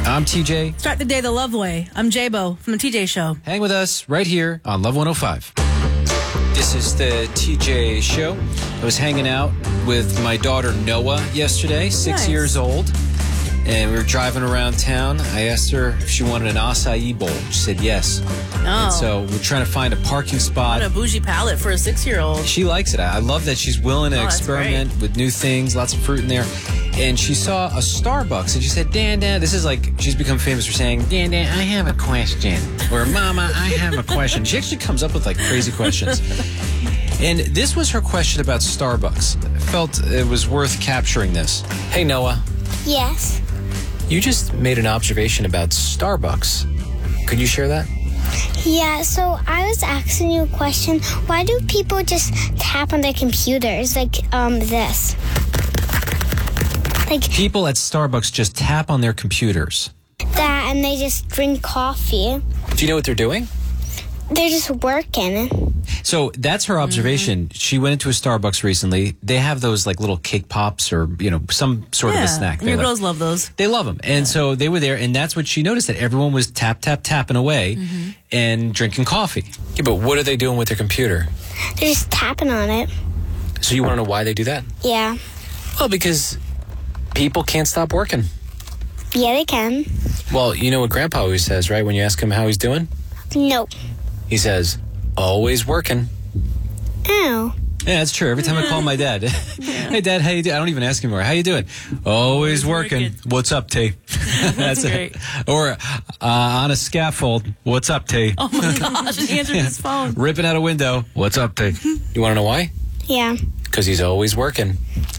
I'm TJ. Start the day the love way. I'm J-Bo from the TJ Show. Hang with us right here on Love 105. This is the TJ Show. I was hanging out with my daughter Noah yesterday, 6 years old. And we were driving around town. I asked her if she wanted an acai bowl. She said yes. Oh. And so we're trying to find a parking spot. What a bougie palate for a 6-year-old. She likes it. I love that she's willing to Oh, experiment with new things, lots of fruit in there. And she saw a Starbucks and she said, Dan, this is like, she's become famous for saying, Dan, I have a question. Or Mama, I have a question. She actually comes up with like crazy questions. And this was her question about Starbucks. I felt it was worth capturing this. Hey, Noah. Yes. You just made an observation about Starbucks. Could you share that? Yeah, so I was asking you a question. Why do people just tap on their computers like this? Like People at Starbucks just tap on their computers. that, and they just drink coffee. Do you know what they're doing? They're just working. So that's her observation. She went into a Starbucks recently. They have those like little cake pops or, some sort of a snack. And your They girls love those. They love them. And so they were there, and that's what she noticed, that everyone was tapping away and drinking coffee. Yeah, but what are they doing with their computer? They're just tapping on it. So you want to know why they do that? Yeah. Well, because people can't stop working. Yeah, they can. Well, you know what Grandpa always says, right? When you ask him how he's doing? Nope. He says, always working. Oh. Yeah, that's true. Every time I call my dad, hey, Dad, how you doing? I don't even ask him anymore. How you doing? Always working. What's up, T? That's great. it. Or on a scaffold, what's up, T? Oh, my gosh. He answered his phone. Ripping out a window, what's up, T? You want to know why? Yeah. Because he's always working.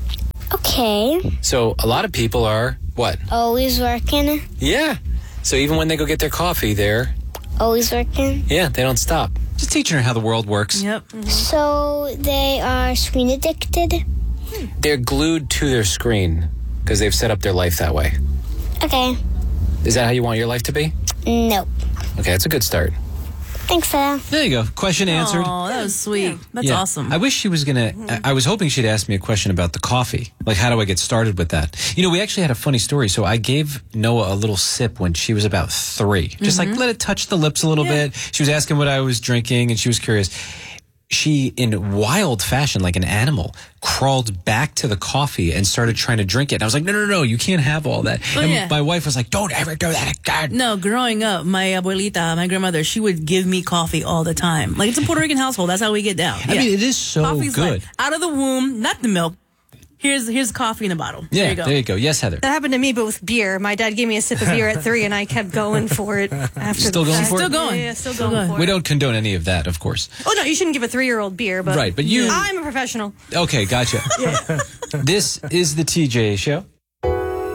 Okay. So a lot of people are, what? Always working. Yeah. So even when they go get their coffee, they're, Always working. they don't stop. Just teaching her how the world works. Yep. So they are screen addicted. They're glued to their screen because they've set up their life that way. Okay. Is that how you want your life to be? Nope. Okay, that's a good start. Thanks, Sarah. There you go. Question answered. Oh, that was sweet. That's Yeah. awesome. I wish she was going to... I was hoping she'd ask me a question about the coffee. Like, how do I get started with that? We actually had a funny story. So I gave Noah a little sip when she was about 3. Just like let it touch the lips a little bit. She was asking what I was drinking, and she was curious. She, in wild fashion, like an animal, crawled back to the coffee and started trying to drink it. And I was like, no, you can't have all that. And my wife was like, don't ever do that again. No, growing up, my abuelita, my grandmother, she would give me coffee all the time. Like, it's a Puerto Rican household. That's how we get down. I mean, it is so Coffee's good. like out of the womb, not the milk. Here's coffee in a bottle. Yeah, there you go. Yes, Heather. That happened to me, but with beer. My dad gave me a sip of beer at 3, and I kept going for it after. Still going for it? Still going. Yeah, still going for We it. don't condone any of that, of course. Oh no, you shouldn't give a 3-year-old beer, but Right, but you... I'm a professional. Okay, gotcha. This is the TJ Show.